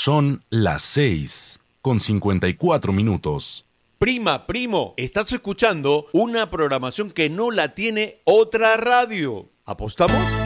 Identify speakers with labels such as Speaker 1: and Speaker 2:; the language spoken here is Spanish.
Speaker 1: Son las 6:54.
Speaker 2: Prima, primo, estás escuchando una programación que no la tiene otra radio. ¿Apostamos?